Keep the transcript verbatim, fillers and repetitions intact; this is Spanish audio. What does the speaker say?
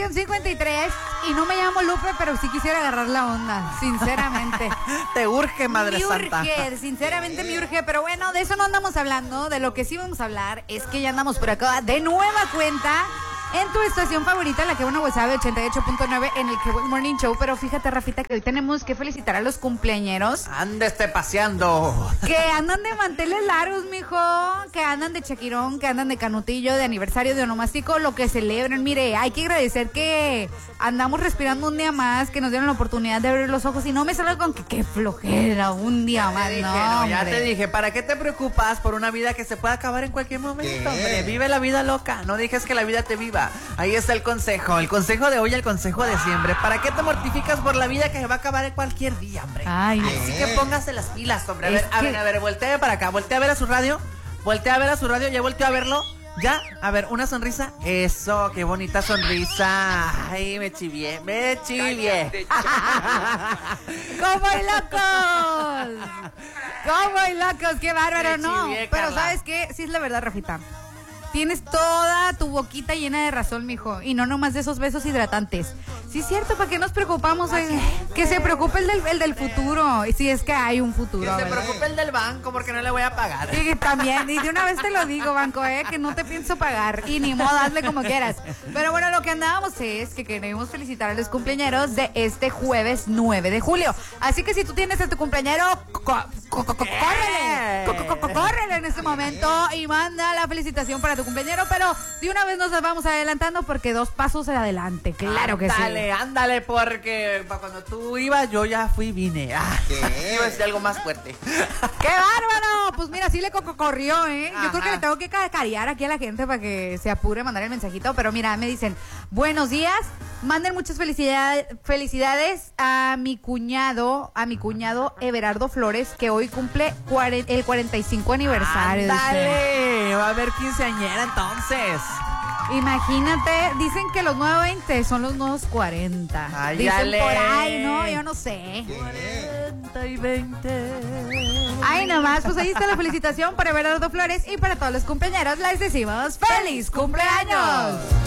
con cincuenta y tres y no me llamo Lupe, pero sí quisiera agarrar la onda, sinceramente. Te urge, Madre me Santa. Me urge, sinceramente me urge, pero bueno, de eso no andamos hablando. De lo que sí vamos a hablar es que ya andamos por acá de nueva cuenta en tu estación favorita, la que bueno Guasave ochenta y ocho punto nueve, en el que Morning Show. Pero fíjate, Rafita, que hoy tenemos que felicitar a los cumpleañeros. Ande esté paseando. Que andan de manteles largos, mijo. Que andan de chaquirón, que andan de canutillo, de aniversario, de onomástico, lo que celebren. Mire, hay que agradecer que andamos respirando un día más, que nos dieron la oportunidad de abrir los ojos. Y no me salga con que qué flojera, un día Ya más. te dije, no, no, ya hombre. te dije, ¿para qué te preocupas por una vida que se puede acabar en cualquier momento? ¿Qué? Hombre, vive la vida loca, no dejes que la vida te viva. Ahí está el consejo, el consejo de hoy, el consejo de siempre. ¿Para qué te mortificas por la vida que se va a acabar en cualquier día, hombre? Ay, Así que póngase las pilas, hombre. A Es ver, a que- ver, a ver, voltea para acá, voltea a ver a su radio, voltea a ver a su radio, ya volteó a verlo. Ya, a ver, una sonrisa. Eso, qué bonita sonrisa. Ay, me chivié, me chivié. ¡Cómo hay locos! ¡Cómo hay locos! ¡Qué bárbaro! Me No, chivié, pero Carla. ¿sabes qué? Sí es la verdad, Rafita. Tienes toda tu boquita llena de razón, mijo. Y no nomás de esos besos hidratantes. Sí es cierto, ¿para qué nos preocupamos? Oye? Que se preocupe el del, el del futuro. Y si es que hay un futuro. Que se ¿verdad? preocupe el del banco porque no le voy a pagar. Sí, también, y de una vez te lo digo, banco, eh, que no te pienso pagar, y ni modo, hazle como quieras. Pero bueno, lo que andábamos es que queremos felicitar a los cumpleañeros de este jueves nueve de julio. Así que si tú tienes a tu cumpleañero, co- co- co- co- córrele, co- co- co- córrele en este momento y manda la felicitación para tu cumpleañero, pero de una vez nos vamos adelantando porque dos pasos adelante, claro que sí. Ándale, ándale, porque para cuando tú ibas, yo ya fui y vine. Ah, ¿Qué? iba a decir algo más fuerte. ¡Qué bárbaro! Pues mira, sí le co- corrió, ¿eh? Yo Ajá. creo que le tengo que cacarear aquí a la gente para que se apure a mandar el mensajito. Pero mira, me dicen, buenos días, manden muchas felicidades, felicidades a mi cuñado, a mi cuñado Everardo Flores, que hoy cumple cuare- el cuarenta y cinco aniversario. dice. Ándale, va a haber quinceañera entonces. Imagínate, dicen que los nuevos veinte son los nuevos cuarenta. Ay, dicen dale. por ahí, ¿no? Yo no sé. cuarenta y veinte. Ay, nomás, pues ahí está la felicitación para Everardo Flores y para todos los cumpleaños les decimos ¡Feliz cumpleaños!